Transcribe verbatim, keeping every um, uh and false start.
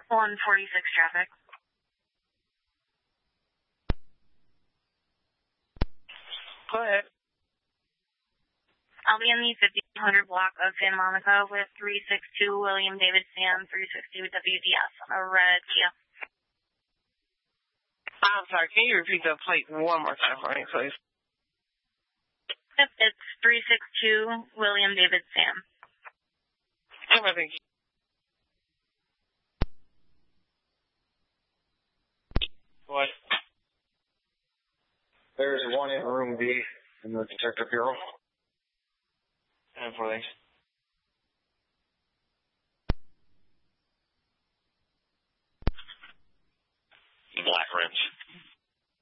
one forty-six traffic. Go ahead. I'll be in the fifty-two hundred block of Santa Monica with three six two William David Sam three sixty W D S on a red Kia. I'm sorry, can you repeat the plate one more time for me, please? Yep, it's three six two William David Sam. Thank you. What? There's one in room B in the detective bureau. And for these.